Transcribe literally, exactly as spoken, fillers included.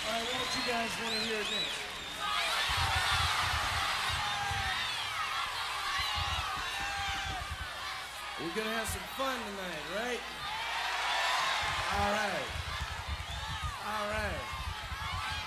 All right, what you guys want to hear next? We're gonna have some fun tonight, right?